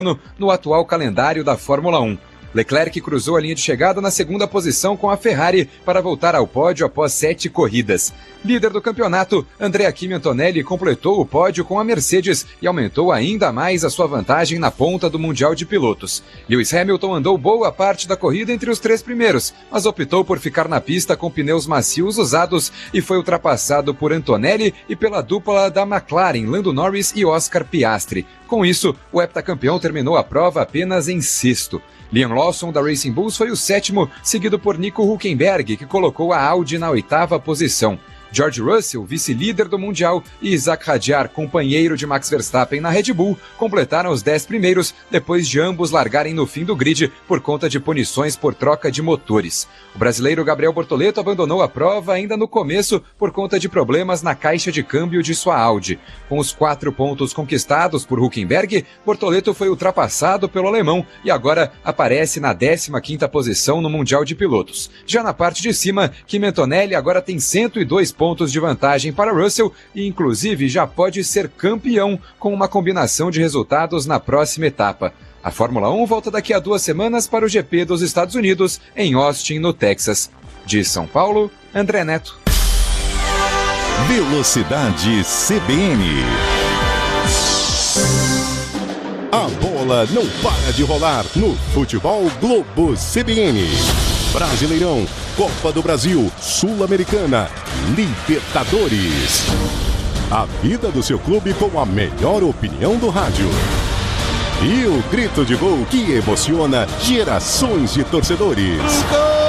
no atual calendário da Fórmula 1. Leclerc cruzou a linha de chegada na segunda posição com a Ferrari para voltar ao pódio após 7 corridas. Líder do campeonato, Andrea Kimi Antonelli completou o pódio com a Mercedes e aumentou ainda mais a sua vantagem na ponta do Mundial de Pilotos. Lewis Hamilton andou boa parte da corrida entre os 3 primeiros, mas optou por ficar na pista com pneus macios usados e foi ultrapassado por Antonelli e pela dupla da McLaren, Lando Norris e Oscar Piastri. Com isso, o heptacampeão terminou a prova apenas em 6º. Liam Lawson, da Racing Bulls, foi o 7º, seguido por Nico Hülkenberg, que colocou a Audi na 8ª posição. George Russell, vice-líder do Mundial, e Isaac Hadjar, companheiro de Max Verstappen na Red Bull, completaram os 10 primeiros, depois de ambos largarem no fim do grid por conta de punições por troca de motores. O brasileiro Gabriel Bortoleto abandonou a prova ainda no começo por conta de problemas na caixa de câmbio de sua Audi. Com os 4 pontos conquistados por Hülkenberg, Bortoleto foi ultrapassado pelo alemão e agora aparece na 15ª posição no Mundial de Pilotos. Já na parte de cima, Kimi Antonelli agora tem 102 pontos de vantagem para Russell e inclusive já pode ser campeão com uma combinação de resultados na próxima etapa. A Fórmula 1 volta daqui a 2 semanas para o GP dos Estados Unidos em Austin, no Texas. De São Paulo, André Neto. Velocidade CBN. A bola não para de rolar no Futebol Globo CBN. Brasileirão, Copa do Brasil, Sul-Americana, Libertadores. A vida do seu clube com a melhor opinião do rádio. E o grito de gol que emociona gerações de torcedores.